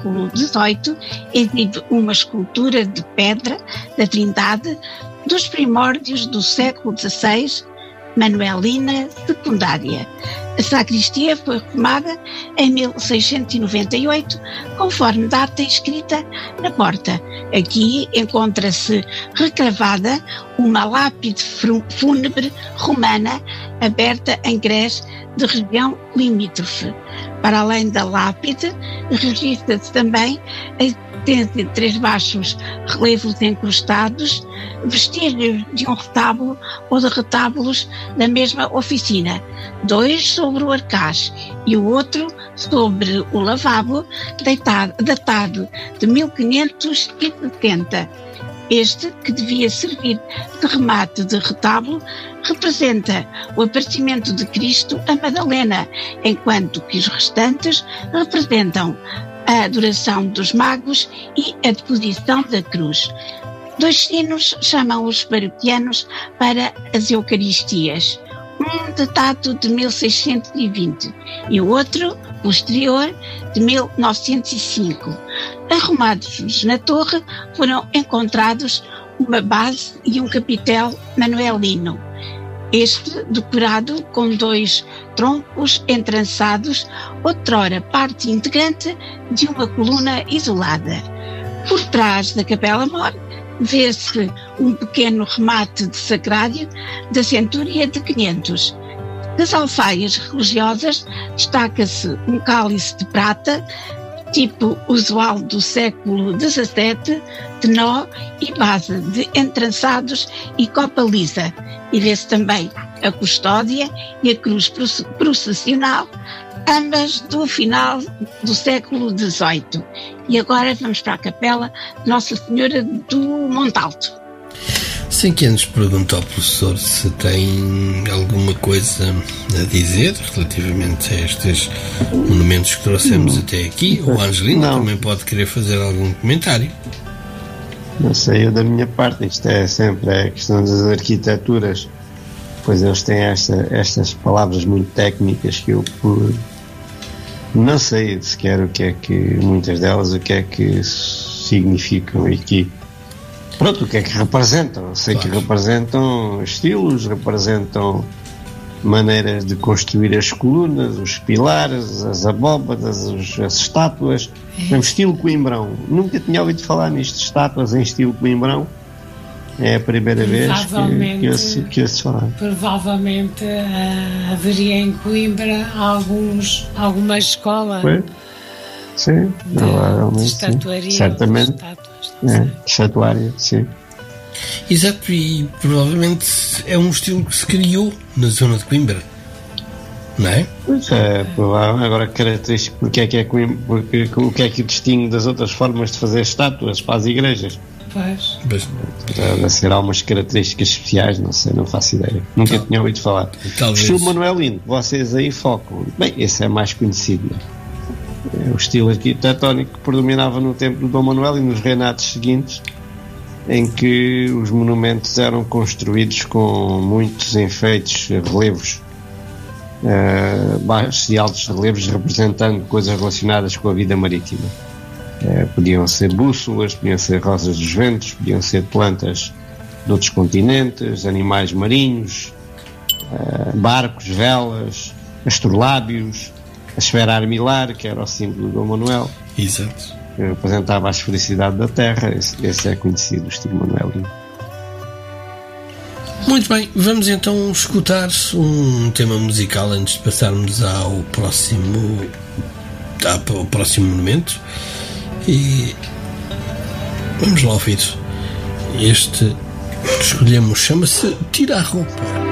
século XVIII, exibe uma escultura de pedra da Trindade dos primórdios do século XVI, manuelina secundária. A sacristia foi reformada em 1698, conforme data escrita na porta. Aqui encontra-se recravada uma lápide fúnebre romana aberta em Grés, de região limítrofe. Para além da lápide, registra-se também a existência de 3 baixos relevos encostados, vestígios de um retábulo ou de retábulos da mesma oficina, 2 sobre o arcaz e o outro sobre o lavabo, datado de 1570. Este, que devia servir de remate de retábulo, representa o aparecimento de Cristo a Madalena, enquanto que os restantes representam a adoração dos magos e a deposição da cruz. 2 sinos chamam os paroquianos para as Eucaristias, um datado de 1620 e o outro, posterior, de 1905. Arrumados na torre foram encontrados uma base e um capitel manuelino, este decorado com 2 troncos entrançados, outrora parte integrante de uma coluna isolada. Por trás da capela-mor vê-se um pequeno remate de sacrário da centúria de 500. Das alfaias religiosas destaca-se um cálice de prata, tipo usual do século XVII, de nó e base de entrançados e copa lisa, e vê-se também a custódia e a cruz processional, ambas do final do século XVIII. E agora vamos para a capela de Nossa Senhora do Montalto. Sem que antes pergunto ao professor se tem alguma coisa a dizer relativamente a estes monumentos que trouxemos até aqui, ou a Angelina também pode querer fazer algum comentário. Não sei, eu da minha parte, isto é sempre a questão das arquiteturas, pois eles têm estas palavras muito técnicas que eu não sei sequer o que é que, muitas delas, o que é que significam aqui. Pronto, o que é que representam? Eu sei que representam estilos, representam maneiras de construir as colunas, os pilares, as abóbadas, as estátuas. É um estilo Coimbrão. Nunca tinha ouvido falar nisto, estátuas em estilo Coimbrão. É a primeira vez que ouço falar. Provavelmente haveria em Coimbra alguma escola. Foi? Sim, provavelmente. Estatuaria. Certamente. Estatuária, sim. Exato, e provavelmente é um estilo que se criou na zona de Coimbra, não é? Pois é, provável. Agora, característico, porque o que é que o distingue das outras formas de fazer estátuas para as igrejas? Pois. Deve ser algumas características especiais, não sei, não faço ideia. Nunca tinha ouvido falar. Talvez. O estilo manuelino, vocês aí focam. Bem, esse é mais conhecido. É o estilo arquitetónico que predominava no tempo do Dom Manuel e nos reinatos seguintes, em que os monumentos eram construídos com muitos enfeites, relevos, baixos e altos relevos, representando coisas relacionadas com a vida marítima. Podiam ser bússolas, podiam ser rosas dos ventos, podiam ser plantas de outros continentes, animais marinhos, barcos, velas, astrolábios, a esfera armilar, que era o símbolo do Dom Manuel. Exato. Que representava a esfericidade da Terra. Esse é conhecido, o estilo manuelino. Muito bem, vamos então escutar um tema musical antes de passarmos ao próximo monumento. E vamos lá ouvir. Este que escolhemos chama-se Tira a Roupa.